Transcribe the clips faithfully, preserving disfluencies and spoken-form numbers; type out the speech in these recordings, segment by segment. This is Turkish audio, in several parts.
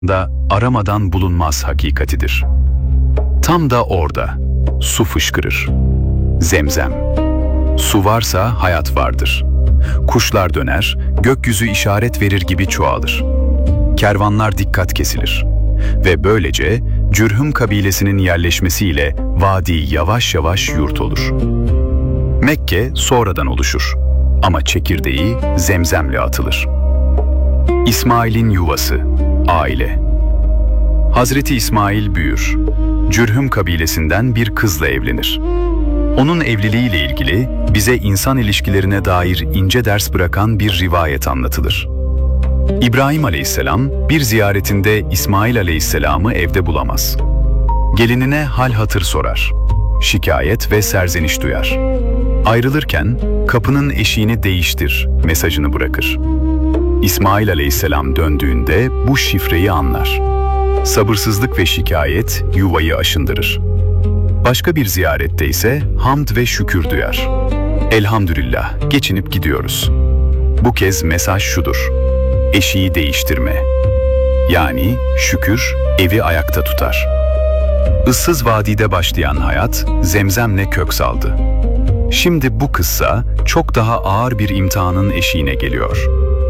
da aramadan bulunmaz hakikatidir. Tam da orada su fışkırır. Zemzem. Su varsa hayat vardır. Kuşlar döner, gökyüzü işaret verir gibi çoğalır. Kervanlar dikkat kesilir. Ve böylece Cürhüm kabilesinin yerleşmesiyle vadi yavaş yavaş yurt olur. Mekke sonradan oluşur ama çekirdeği Zemzem'le atılır. İsmail'in yuvası, aile. Hazreti İsmail büyür. Cürhüm kabilesinden bir kızla evlenir. Onun evliliğiyle ilgili bize insan ilişkilerine dair ince ders bırakan bir rivayet anlatılır. İbrahim Aleyhisselam bir ziyaretinde İsmail Aleyhisselam'ı evde bulamaz. Gelinine hal hatır sorar. Şikayet ve serzeniş duyar. Ayrılırken kapının eşiğini değiştir mesajını bırakır. İsmail Aleyhisselam döndüğünde bu şifreyi anlar. Sabırsızlık ve şikayet yuvayı aşındırır. Başka bir ziyarette ise hamd ve şükür duyar. Elhamdülillah, geçinip gidiyoruz. Bu kez mesaj şudur: eşiği değiştirme. Yani şükür evi ayakta tutar. Issız vadide başlayan hayat Zemzem'le kök saldı. Şimdi bu kıssa çok daha ağır bir imtihanın eşiğine geliyor.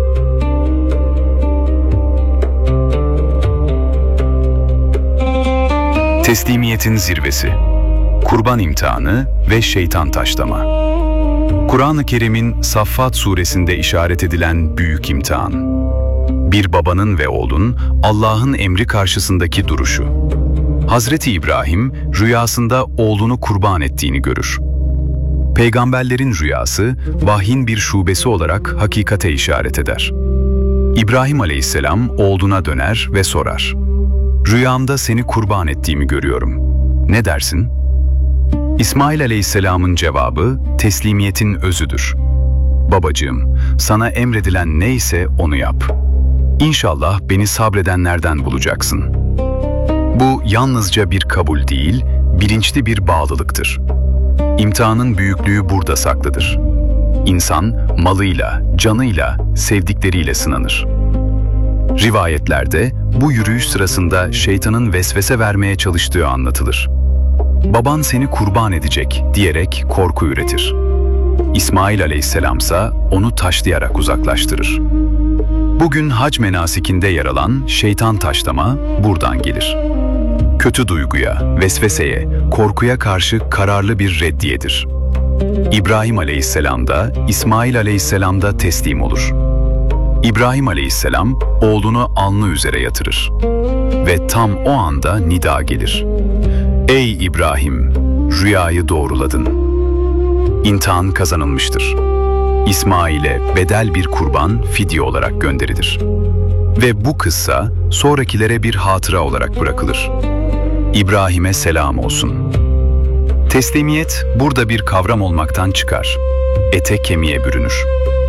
Teslimiyetin zirvesi, kurban imtihanı ve şeytan taşlama. Kur'an-ı Kerim'in Saffat suresinde işaret edilen büyük imtihan. Bir babanın ve oğlun Allah'ın emri karşısındaki duruşu. Hazreti İbrahim rüyasında oğlunu kurban ettiğini görür. Peygamberlerin rüyası vahyin bir şubesi olarak hakikate işaret eder. İbrahim Aleyhisselam oğluna döner ve sorar: "Rüyamda seni kurban ettiğimi görüyorum. Ne dersin?" İsmail Aleyhisselam'ın cevabı teslimiyetin özüdür. "Babacığım, sana emredilen neyse onu yap. İnşallah beni sabredenlerden bulacaksın." Bu yalnızca bir kabul değil, bilinçli bir bağlılıktır. İmtihanın büyüklüğü burada saklıdır. İnsan malıyla, canıyla, sevdikleriyle sınanır. Rivayetlerde bu yürüyüş sırasında şeytanın vesvese vermeye çalıştığı anlatılır. "Baban seni kurban edecek" diyerek korku üretir. İsmail Aleyhisselamsa onu taşlayarak uzaklaştırır. Bugün hac menasikinde yer alan şeytan taşlama buradan gelir. Kötü duyguya, vesveseye, korkuya karşı kararlı bir reddiyedir. İbrahim Aleyhisselam da, İsmail Aleyhisselam da teslim olur. İbrahim Aleyhisselam oğlunu alnı üzere yatırır. Ve tam o anda nida gelir: "Ey İbrahim, rüyayı doğruladın. İmtihan kazanılmıştır. İsmail'e bedel bir kurban fidye olarak gönderilir." Ve bu kıssa sonrakilere bir hatıra olarak bırakılır. İbrahim'e selam olsun. Teslimiyet burada bir kavram olmaktan çıkar. Ete kemiğe bürünür.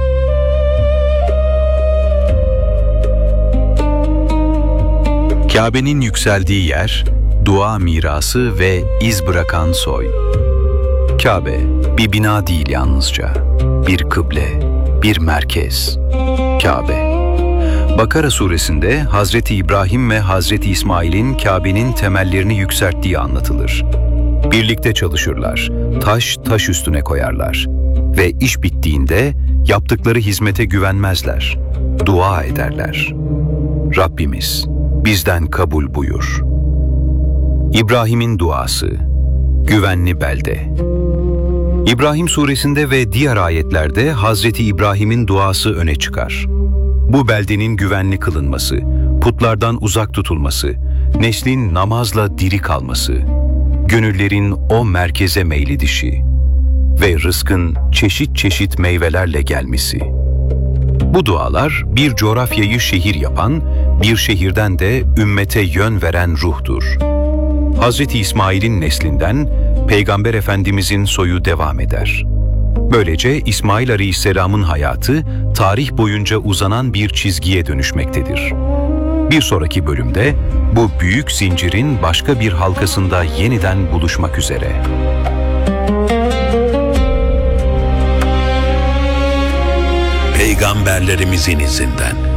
Kabe'nin yükseldiği yer, dua mirası ve iz bırakan soy. Kabe, bir bina değil yalnızca, bir kıble, bir merkez. Kabe. Bakara suresinde Hazreti İbrahim ve Hazreti İsmail'in Kabe'nin temellerini yükselttiği anlatılır. Birlikte çalışırlar, taş taş üstüne koyarlar ve iş bittiğinde yaptıkları hizmete güvenmezler, dua ederler. Rabbimiz, bizden kabul buyur. İbrahim'in duası, güvenli belde. İbrahim suresinde ve diğer ayetlerde Hazreti İbrahim'in duası öne çıkar. Bu beldenin güvenli kılınması, putlardan uzak tutulması, neslin namazla diri kalması, gönüllerin o merkeze meylidişi ve rızkın çeşit çeşit meyvelerle gelmesi. Bu dualar bir coğrafyayı şehir yapan, bir şehirden de ümmete yön veren ruhtur. Hazreti İsmail'in neslinden Peygamber Efendimizin soyu devam eder. Böylece İsmail Aleyhisselam'ın hayatı tarih boyunca uzanan bir çizgiye dönüşmektedir. Bir sonraki bölümde bu büyük zincirin başka bir halkasında yeniden buluşmak üzere. Peygamberlerimizin izinden